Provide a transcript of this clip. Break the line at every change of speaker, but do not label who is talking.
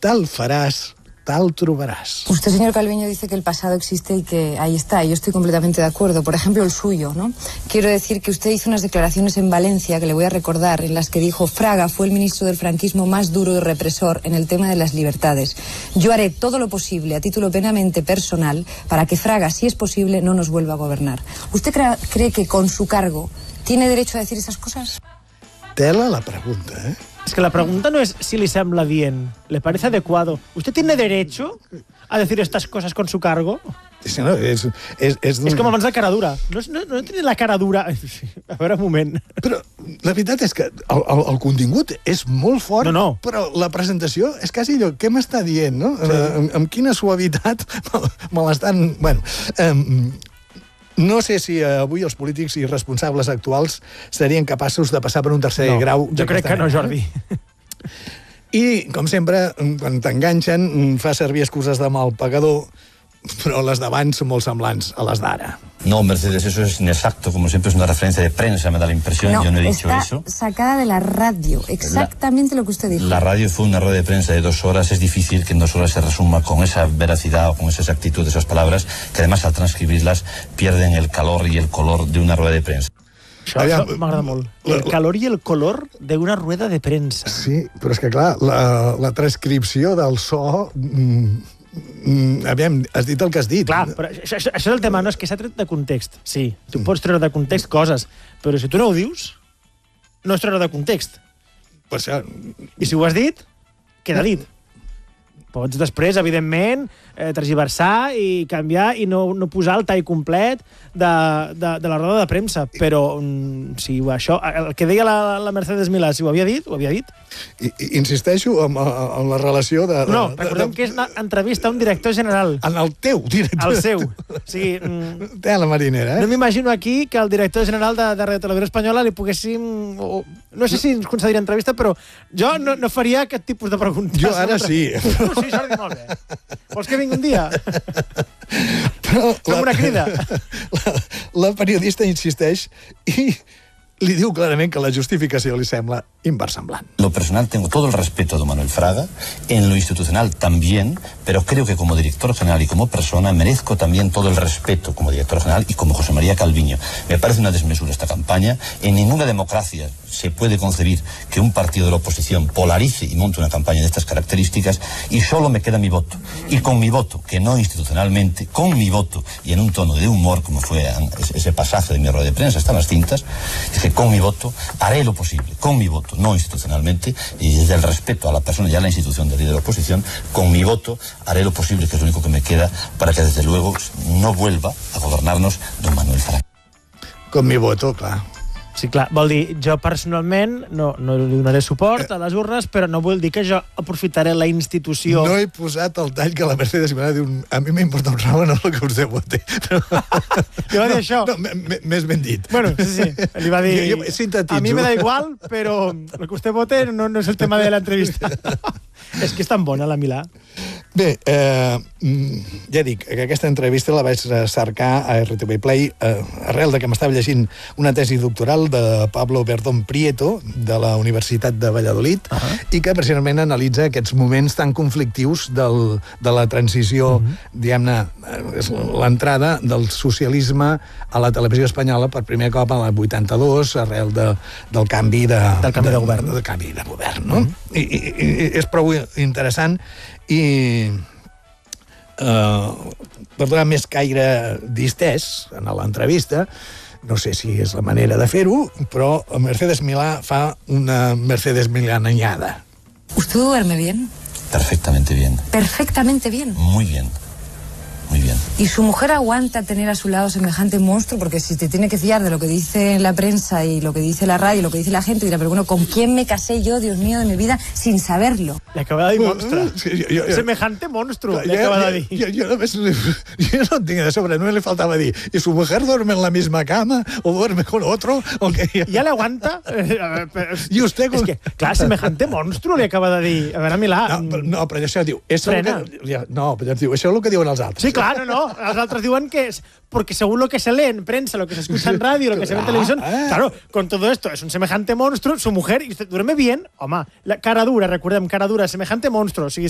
tal faràs, tal trobaràs.
Usted, señor Calviño, dice que el pasado existe y que ahí está. Yo estoy completamente de acuerdo. Por ejemplo, el suyo, ¿no? Quiero decir que usted hizo unas declaraciones en Valencia, que le voy a recordar, en las que dijo: Fraga fue el ministro del franquismo más duro y represor en el tema de las libertades. Yo haré todo lo posible, a título plenamente personal, para que Fraga, si es posible, no nos vuelva a gobernar. ¿Usted cree que con su cargo tiene derecho a decir esas cosas?
Tela la pregunta, ¿eh?
Es que la pregunta no es si le sembla bien, le parece adecuado. ¿Usted tiene derecho a decir estas cosas con su cargo?
Sí, no, és
com abans de cara dura. No tiene la cara dura. A veure, un moment.
Però la veritat és que el contingut és molt fort,
No.
però la presentació és quasi allò, què m'està dient, no? Sí. Amb quina suavitat me l'estan... Bueno, no sé si avui els polítics i responsables actuals serien capaços de passar per un tercer grau.
Jo crec que no, Jordi.
I, com sempre, quan t'enganxen, fa servir excuses de mal pagador, però les d'abans són molt semblants a les d'ara.
No, Mercedes, eso es inexacto. Como siempre es una referencia de prensa, me da la impresión.
No,
yo no he dicho
está
eso.
Sacada de la radio, exactamente lo que usted dijo.
La radio fue una rueda de prensa de 2 horas. Es difícil que en 2 horas se resuma con esa veracidad o con esa exactitud de esas palabras, que además al transcribirlas pierden el calor y el color de una rueda de prensa.
Això m'agrada molt. El calor i el color d'una rueda de premsa.
Sí, però és que, clar, la transcripció del so... Aviam, has dit el que has dit.
Clar, però això és el tema, no? És que s'ha tret de context. Sí, tu pots treure de context coses, però si tu no ho dius, no es treure de context.
Per això...
I si ho has dit, queda dit. Pots després, evidentment, tergiversar i canviar i no posar el tall complet de la roda de premsa. Però si això, el que deia la Mercedes Milà, si ho havia dit, ho havia dit.
Insisteixo en la relació de...
No, recordem que és una entrevista a un director general.
En el teu director.
El seu. O sigui...
Té la marinera,
No m'imagino aquí que al director general de Radio Televisió Espanyola li poguéssim... No sé si ens concedirà entrevista, però jo no faria aquest tipus de preguntes.
Jo ara sí.
Sí, Jordi, molt bé. Vols que vingui un dia? Fem una crida.
La periodista insisteix i li diu clarament que la justificació li sembla inversemblant.
En lo personal tengo todo el respeto a don Manuel Fraga, en lo institucional también, pero creo que como director general y como persona merezco también todo el respeto como director general y como José María Calviño. Me parece una desmesura esta campaña. En ninguna democracia se puede concebir que un partido de la oposición polarice y monte una campaña de estas características, y solo me queda mi voto. Y con mi voto, que no institucionalmente, con mi voto y en un tono de humor, como fue ese pasaje de mi rueda de prensa, están las cintas, dije, con mi voto haré lo posible, con mi voto, no institucionalmente, y desde el respeto a la persona y a la institución del líder de la oposición, con mi voto haré lo posible, que es lo único que me queda, para que desde luego no vuelva a gobernarnos don Manuel Fraga.
Con mi voto, clar.
Sí, clar, vol dir, jo personalment no li donaré suport a les urnes, però no vol dir que jo aprofitaré la institució...
No he posat el tall que la Mercedes Milà diu, a mi m'importa un rabo, no el que usted vote.
Li va dir això?
No, més ben dit.
Bueno, sí, li va dir...
Sintetitzo.
A mi me da igual, però el que usted vote no és el tema de l'entrevista. És que és tan bona, la Milà.
Bé, ja dic, que aquesta entrevista la vaig cercar a RTV Play arrel de que m'estava llegint una tesi doctoral de Pablo Verdón Prieto, de la Universitat de Valladolid, i que precisament analitza aquests moments tan conflictius de la transició, diguem-ne, l'entrada del socialisme a la televisió espanyola per primer cop a l'any 82, arrel del canvi de govern. Del canvi de govern, no? I és prou interessant i per donar més caire distès en l'entrevista, no sé si és la manera de fer-ho, però Mercedes Milà fa una Mercedes Milaniada.
¿Usted duerme bien?
Perfectamente bien.
¿Perfectamente bien?
Muy bien. Muy bien.
¿Y su mujer aguanta tener a su lado semejante monstruo? Porque si te tiene que fiar de lo que dice la prensa y lo que dice la radio y lo que dice la gente, dirá, pero bueno, ¿con quién me casé yo, Dios mío, de mi vida, sin saberlo?
Le acaba de dir monstre. Semejante monstruo, le acaba de dir.
Yo no tenía de sobre, no le faltaba decir, ¿y su mujer duerme en la misma cama o duerme con otro?
¿Ya le aguanta?
¿Y usted?
És que, clar, semejante monstruo, li acaba de dir. A veure, Milà...
No, però això diu...
Frena.
No, però diu, això és el que diuen els altres.
Sí, claro, no. Los otros diuen que es porque según lo que se lee en prensa, lo que se escucha en radio, lo que se ve en televisión, claro, con todo esto es un semejante monstruo, su mujer, y usted duerme bien, home, la cara dura, recordem, cara dura, semejante monstruo, o sigui,